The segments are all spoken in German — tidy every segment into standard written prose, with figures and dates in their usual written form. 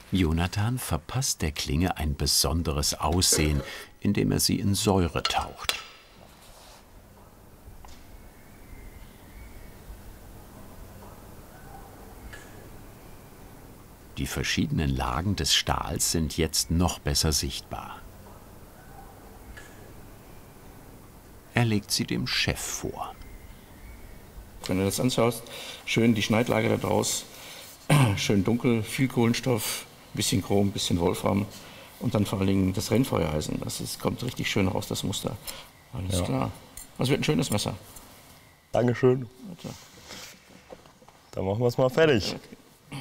Jonathan verpasst der Klinge ein besonderes Aussehen, indem er sie in Säure taucht. Die verschiedenen Lagen des Stahls sind jetzt noch besser sichtbar. Er legt sie dem Chef vor. Wenn du das anschaust, schön die Schneidlage da draus, schön dunkel, viel Kohlenstoff, bisschen Chrom, bisschen Wolfram und dann vor allen Dingen das Rennfeuereisen. Kommt richtig schön raus, das Muster. Alles klar. Das wird ein schönes Messer. Dankeschön. Bitte. Dann machen wir es mal fertig. Okay.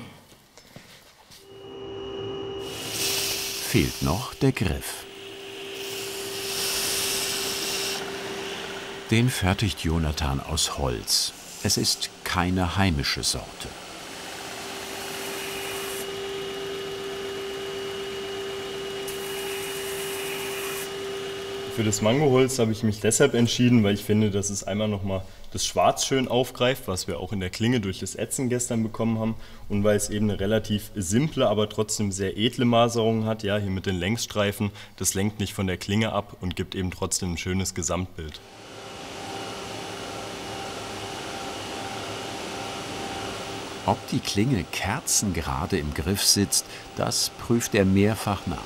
Fehlt noch der Griff. Den fertigt Jonathan aus Holz. Es ist keine heimische Sorte. Für das Mangoholz habe ich mich deshalb entschieden, weil ich finde, dass es einmal nochmal das Schwarz schön aufgreift, was wir auch in der Klinge durch das Ätzen gestern bekommen haben, und weil es eben eine relativ simple, aber trotzdem sehr edle Maserung hat, ja, hier mit den Längsstreifen. Das lenkt nicht von der Klinge ab und gibt eben trotzdem ein schönes Gesamtbild. Ob die Klinge kerzengerade im Griff sitzt, das prüft er mehrfach nach.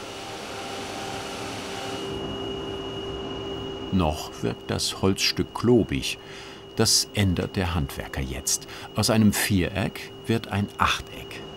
Noch wirkt das Holzstück klobig. Das ändert der Handwerker jetzt. Aus einem Viereck wird ein Achteck.